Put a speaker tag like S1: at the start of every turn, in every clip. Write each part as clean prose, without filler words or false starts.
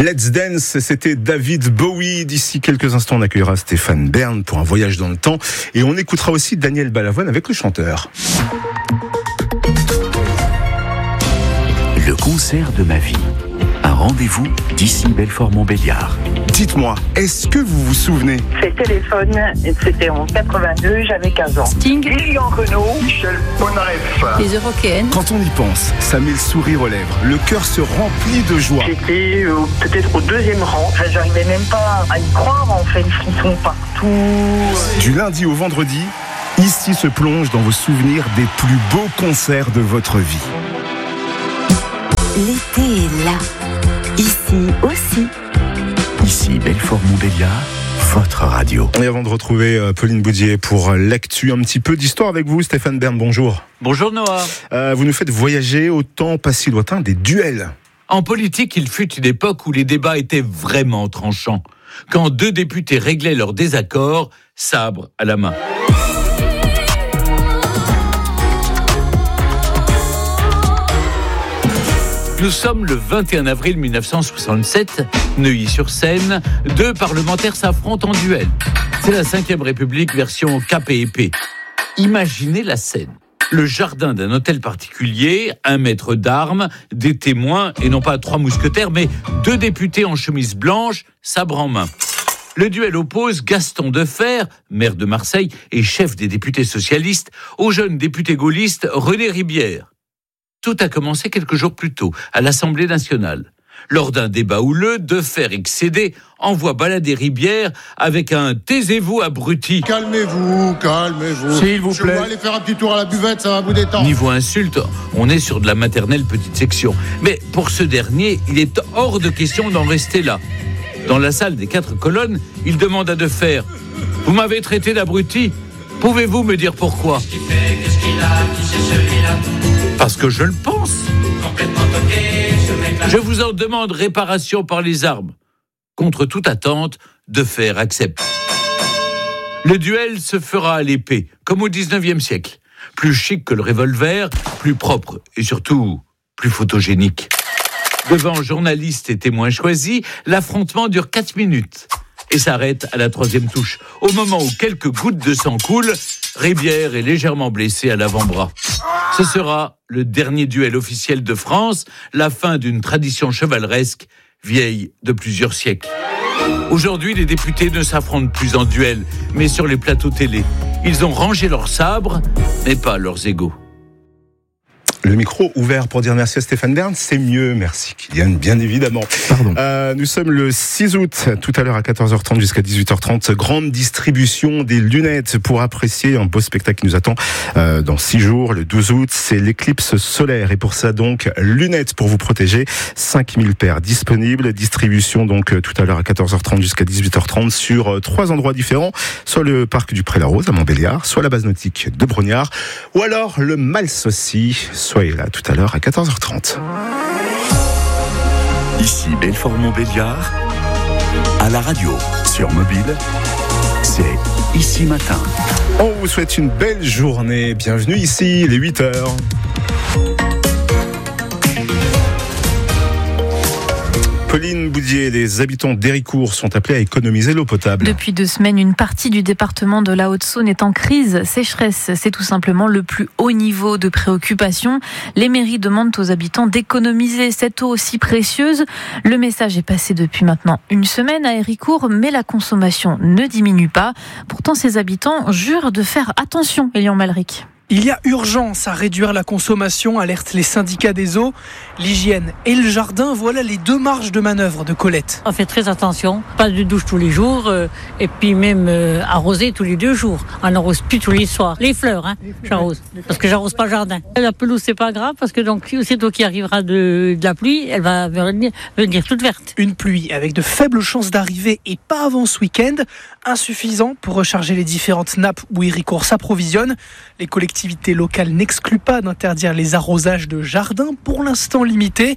S1: Let's Dance, c'était David Bowie. D'ici quelques instants, on accueillera Stéphane Bern pour un voyage dans le temps. Et on écoutera aussi Daniel Balavoine avec le chanteur.
S2: Le concert de ma vie. Un rendez-vous d'ici Belfort-Montbéliard.
S1: Dites-moi, est-ce que vous vous souvenez?
S3: C'est Téléphone, c'était en 82, j'avais 15 ans.
S4: Sting,
S3: Lilian Renaud,
S5: Michel Polnareff.
S4: les Européennes.
S1: Quand on y pense, ça met le sourire aux lèvres. Le cœur se remplit de joie.
S3: j'étais peut-être au deuxième rang. Enfin, j'arrivais même pas à y croire, en fait, le frisson partout.
S1: Du lundi au vendredi, ici se plonge dans vos souvenirs des plus beaux concerts de votre vie.
S6: L'été est là. Ici aussi.
S2: Ici Belfort-Montbéliard, votre radio.
S1: Et avant de retrouver Pauline Boudier pour l'actu, un petit peu d'histoire avec vous, Stéphane Bern, bonjour.
S7: Bonjour Noah.
S1: Vous nous faites voyager au temps pas si lointain des duels.
S7: En politique, il fut une époque où les débats étaient vraiment tranchants. Quand deux députés réglaient leurs désaccords, sabre à la main. Nous sommes le 21 avril 1967, Neuilly-sur-Seine. Deux parlementaires s'affrontent en duel. C'est la 5e République version KPEP. Imaginez la scène. Le jardin d'un hôtel particulier, un maître d'armes, des témoins, et non pas 3 mousquetaires, mais 2 députés en chemise blanche, sabre en main. Le duel oppose Gaston Defferre, maire de Marseille et chef des députés socialistes, au jeune député gaulliste René Ribière. Tout a commencé quelques jours plus tôt, à l'Assemblée nationale. Lors d'un débat houleux, Defferre, excédé, envoie balader Ribière avec un « taisez-vous, abruti ».
S5: Calmez-vous.
S7: S'il vous plaît.
S5: Je vais aller faire un petit tour à la buvette, ça va vous détendre.
S7: Niveau insulte, on est sur de la maternelle petite section. Mais pour ce dernier, il est hors de question d'en rester là. Dans la salle des 4 colonnes, il demande à Defferre « Vous m'avez traité d'abruti ? Pouvez-vous me dire pourquoi ?» Parce que je le pense. Je vous en demande réparation par les armes. Contre toute attente, Defferre accepte. Le duel se fera à l'épée, comme au 19e siècle. Plus chic que le revolver, plus propre et surtout plus photogénique. Devant journalistes et témoins choisis, l'affrontement dure 4 minutes et s'arrête à la 3e touche. Au moment où quelques gouttes de sang coulent, Ribière est légèrement blessé à l'avant-bras. Ce sera le dernier duel officiel de France, la fin d'une tradition chevaleresque vieille de plusieurs siècles. Aujourd'hui, les députés ne s'affrontent plus en duel, mais sur les plateaux télé. Ils ont rangé leurs sabres, mais pas leurs égaux.
S1: Le micro ouvert pour dire merci à Stéphane Bern, c'est mieux. Merci Kylian, bien évidemment.
S2: Pardon.
S1: Nous sommes le 6 août, tout à l'heure à 14h30 jusqu'à 18h30. Grande distribution des lunettes pour apprécier un beau spectacle qui nous attend dans 6 jours. Le 12 août, c'est l'éclipse solaire. Et pour ça, donc, lunettes pour vous protéger. 5000 paires disponibles. Distribution, donc, tout à l'heure à 14h30 jusqu'à 18h30 sur 3 endroits différents. Soit le parc du Pré-la-Rose à Montbéliard, soit la base nautique de Brognard, ou alors le Mals aussi. Soyez là tout à l'heure à 14h30.
S2: Ici Belfort-Montbéliard, à la radio, sur mobile, c'est Ici Matin.
S1: On vous souhaite une belle journée. Bienvenue ici, il est 8h. Pauline Boudier, les habitants d'Héricourt sont appelés à économiser l'eau potable.
S4: Depuis 2 semaines, une partie du département de la Haute-Saône est en crise. Sécheresse, c'est tout simplement le plus haut niveau de préoccupation. Les mairies demandent aux habitants d'économiser cette eau si précieuse. Le message est passé depuis maintenant 1 semaine à Héricourt, mais la consommation ne diminue pas. Pourtant, ces habitants jurent de faire attention, Elian Malric.
S8: Il y a urgence à réduire la consommation, alertent les syndicats des eaux. L'hygiène et le jardin, voilà les 2 marges de manœuvre de Colette.
S9: On fait très attention, pas de douche tous les jours, et puis même arroser tous les 2 jours. On n'arrose plus tous les soirs. Les fleurs, j'arrose, parce que j'arrose pas le jardin. La pelouse, c'est pas grave, parce que donc aussitôt qu'il arrivera de la pluie, elle va venir toute verte.
S8: Une pluie avec de faibles chances d'arriver et pas avant ce week-end. Insuffisant pour recharger les différentes nappes où Héricourt s'approvisionne. Les collectivités locales n'excluent pas d'interdire les arrosages de jardins, pour l'instant limités.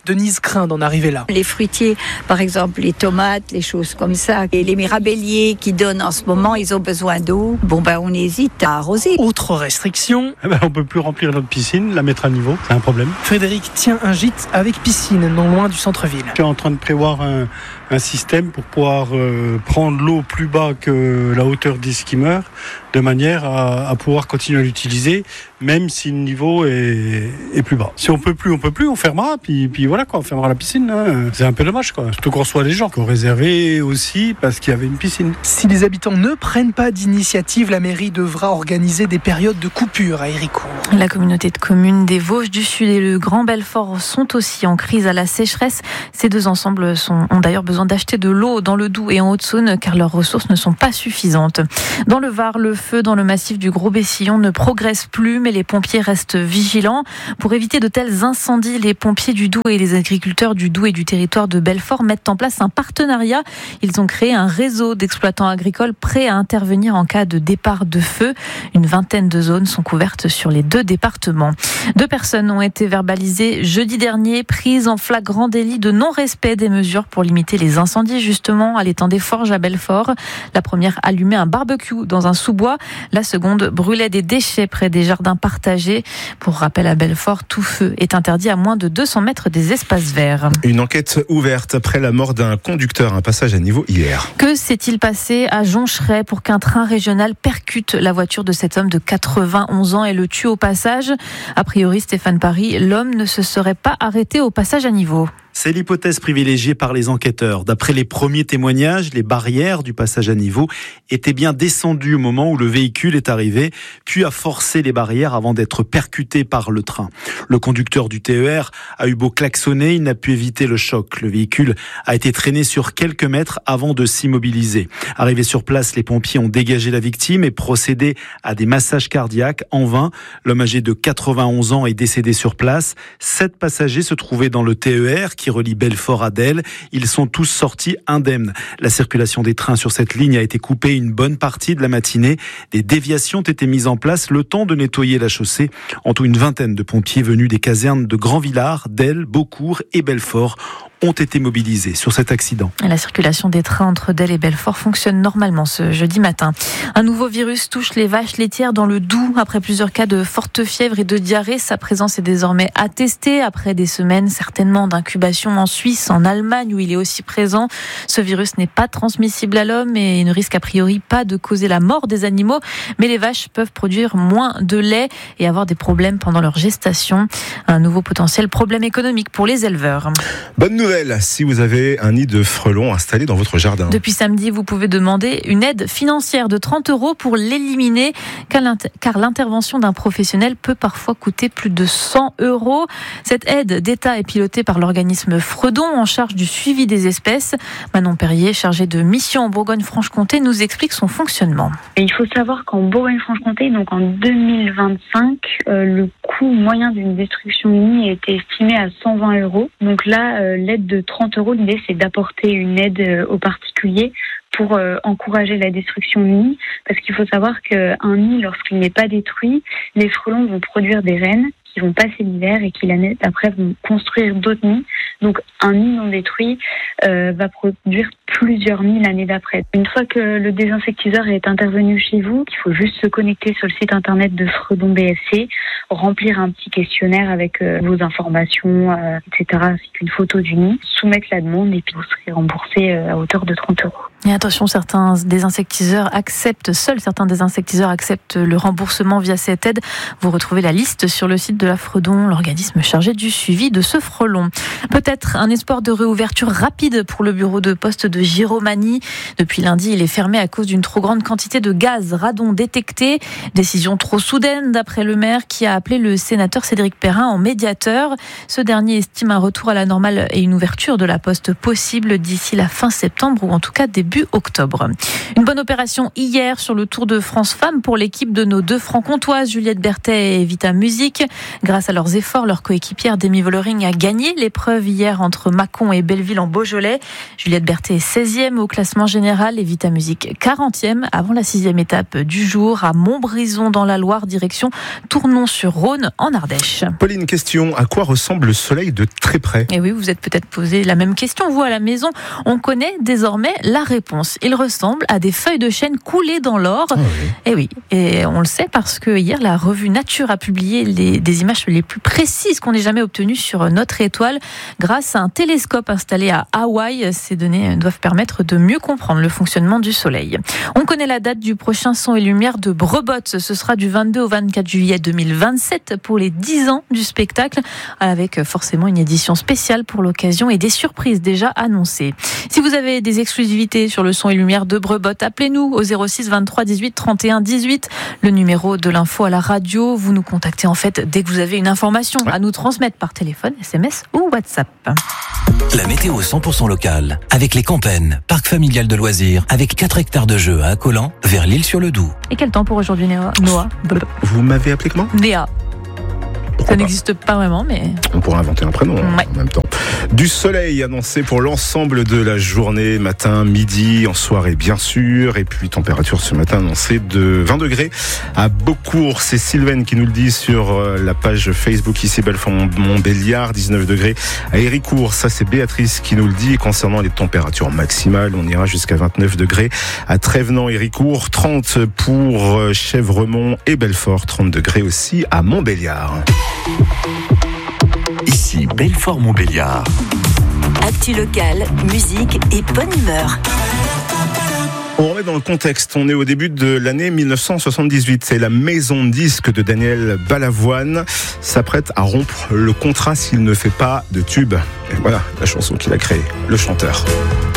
S8: Denise craint d'en arriver là.
S10: Les fruitiers, par exemple, les tomates, les choses comme ça, et les mirabelliers qui donnent en ce moment, ils ont besoin d'eau. On hésite à arroser.
S8: Autre restriction.
S11: On peut plus remplir notre piscine, la mettre à niveau, c'est un problème.
S8: Frédéric tient un gîte avec piscine, non loin du centre-ville.
S11: Je suis en train de prévoir un système pour pouvoir prendre l'eau plus bas que la hauteur des skimmers, de manière à pouvoir continuer à l'utiliser, même si le niveau est plus bas. Si on peut plus, on fermera, puis voilà quoi, on fermera la piscine. Hein. C'est un peu dommage quoi. Surtout qu'on reçoit des gens qui ont réservé aussi parce qu'il y avait une piscine.
S8: Si les habitants ne prennent pas d'initiative, la mairie devra organiser des périodes de coupure à Héricourt.
S4: La communauté de communes des Vosges du Sud et le Grand Belfort sont aussi en crise à la sécheresse. Ces deux ensembles ont d'ailleurs besoin d'acheter de l'eau dans le Doubs et en Haute-Saône car leurs ressources ne sont pas suffisantes. Dans le Var, le feu dans le massif du Gros-Bessillon ne progresse plus, mais les pompiers restent vigilants. Pour éviter de tels incendies, les pompiers du Doubs et les agriculteurs du Doubs et du territoire de Belfort mettent en place un partenariat. Ils ont créé un réseau d'exploitants agricoles prêts à intervenir en cas de départ de feu. Une vingtaine de zones sont couvertes sur les 2 départements. 2 personnes ont été verbalisées jeudi dernier, prises en flagrant délit de non-respect des mesures pour limiter les incendies, justement, à l'étang des Forges à Belfort. La première allumait un barbecue dans un sous-bois. La seconde brûlait des déchets près des jardins partagés. Pour rappel, à Belfort, tout feu est interdit à moins de 200 mètres des espaces verts.
S1: Une enquête ouverte après la mort d'un conducteur, un passage à niveau hier.
S4: Que s'est-il passé à Joncheray pour qu'un train régional percute la voiture de cet homme de 91 ans et le tue au passage? A priori, Stéphane Paris, l'homme ne se serait pas arrêté au passage à niveau.
S12: C'est l'hypothèse privilégiée par les enquêteurs. D'après les premiers témoignages, les barrières du passage à niveau étaient bien descendues au moment où le véhicule est arrivé, puis a forcé les barrières avant d'être percuté par le train. Le conducteur du TER a eu beau klaxonner, il n'a pu éviter le choc. Le véhicule a été traîné sur quelques mètres avant de s'immobiliser. Arrivés sur place, les pompiers ont dégagé la victime et procédé à des massages cardiaques. En vain, l'homme âgé de 91 ans est décédé sur place. 7 passagers se trouvaient dans le TER qui relie Belfort à Delle. Ils sont tous sortis indemnes. La circulation des trains sur cette ligne a été coupée une bonne partie de la matinée. Des déviations ont été mises en place le temps de nettoyer la chaussée. En tout, une vingtaine de pompiers venus des casernes de Grand-Villard, Delle, Beaucourt et Belfort ont été mobilisés sur cet accident.
S4: La circulation des trains entre Delle et Belfort fonctionne normalement ce jeudi matin. Un nouveau virus touche les vaches laitières dans le Doubs. Après plusieurs cas de forte fièvre et de diarrhée, sa présence est désormais attestée après des semaines certainement d'incubation en Suisse, en Allemagne où il est aussi présent. Ce virus n'est pas transmissible à l'homme et ne risque a priori pas de causer la mort des animaux, mais les vaches peuvent produire moins de lait et avoir des problèmes pendant leur gestation. Un nouveau potentiel problème économique pour les éleveurs.
S1: Bonne nouvelle si vous avez un nid de frelons installé dans votre jardin.
S4: Depuis samedi, vous pouvez demander une aide financière de 30 € pour l'éliminer, car l'intervention d'un professionnel peut parfois coûter plus de 100 €. Cette aide d'État est pilotée par l'organisme Fredon en charge du suivi des espèces. Manon Perrier, chargée de mission en Bourgogne-Franche-Comté, nous explique son fonctionnement.
S13: Il faut savoir qu'en Bourgogne-Franche-Comté, donc en 2025, le coût moyen d'une destruction de nid était estimé à 120 €. Donc là, l'aide de 30 €, l'idée c'est d'apporter une aide aux particuliers pour encourager la destruction de nid, parce qu'il faut savoir qu'un nid, lorsqu'il n'est pas détruit, les frelons vont produire des reines qui vont passer l'hiver et qui l'année d'après vont construire d'autres nids. Donc un nid non détruit va produire plusieurs nids l'année d'après. Une fois que le désinsectiseur est intervenu chez vous, il faut juste se connecter sur le site internet de Fredon BSC, remplir un petit questionnaire avec vos informations, etc., ainsi qu'une photo du nid, soumettre la demande et puis vous serez remboursé à hauteur de 30 €.
S4: Et attention, seuls certains désinsectiseurs acceptent le remboursement via cette aide. Vous retrouvez la liste sur le site de la Fredon, l'organisme chargé du suivi de ce frelon. Peut-être un espoir de réouverture rapide pour le bureau de poste de Giromagny. Depuis lundi, il est fermé à cause d'une trop grande quantité de gaz radon détecté. Décision trop soudaine d'après le maire qui a appelé le sénateur Cédric Perrin en médiateur. Ce dernier estime un retour à la normale et une ouverture de la poste possible d'ici la fin septembre ou en tout cas début octobre. Une bonne opération hier sur le Tour de France Femmes pour l'équipe de nos 2 franc-comtoises, Juliette Berthet et Vita Music. Grâce à leurs efforts, leur coéquipière Demi Vollering a gagné l'épreuve hier entre Mâcon et Belleville en Beaujolais. Beaujolais. Juliette Berthet est 16e au classement général et Vita Musique 40e avant la 6e étape du jour à Montbrison dans la Loire, direction Tournon-sur-Rhône en Ardèche.
S1: Pauline, question, à quoi ressemble le soleil de très près ?
S4: Et oui, vous êtes peut-être posé la même question, vous à la maison. On connaît désormais la réponse. Il ressemble à des feuilles de chêne coulées dans l'or.
S1: Ah oui.
S4: Et oui, et on le sait parce que hier, la revue Nature a publié des images les plus précises qu'on ait jamais obtenues sur notre étoile grâce à un télescope installé à Hawaï. Ces données doivent permettre de mieux comprendre le fonctionnement du soleil. On connaît la date du prochain Son et Lumière de Brebotte. Ce sera du 22 au 24 juillet 2027 pour les 10 ans du spectacle, avec forcément une édition spéciale pour l'occasion et des surprises déjà annoncées. Si vous avez des exclusivités sur le Son et Lumière de Brebotte, appelez-nous au 06 23 18 31 18, le numéro de l'info à la radio. Vous nous contactez en fait dès que vous avez une information à nous transmettre par téléphone, SMS ou WhatsApp.
S14: La météo 100% locale avec les Campennes, parc familial de loisirs avec 4 hectares de jeux à Accolan vers l'Île-sur-le-Doubs.
S4: Et quel temps pour aujourd'hui, Noah?
S1: Vous m'avez appelé comment?
S4: Néa. Ça n'existe pas vraiment, mais...
S1: On pourrait inventer un prénom en même temps. Du soleil annoncé pour l'ensemble de la journée, matin, midi, en soirée bien sûr. Et puis température ce matin annoncée de 20 degrés à Beaucourt. C'est Sylvaine qui nous le dit sur la page Facebook ici Belfort-Montbéliard. 19 degrés à Héricourt. Ça c'est Béatrice qui nous le dit. Et concernant les températures maximales, on ira jusqu'à 29 degrés à Trévenant-Héricourt. 30 pour Chèvremont et Belfort. 30 degrés aussi à Montbéliard.
S2: Ici Belfort-Montbéliard.
S6: Actu locale, musique et bonne humeur.
S1: On remet dans le contexte, on est au début de l'année 1978. C'est la maison de disques de Daniel Balavoine s'apprête à rompre le contrat s'il ne fait pas de tube. Et voilà la chanson qu'il a créée, Le Chanteur.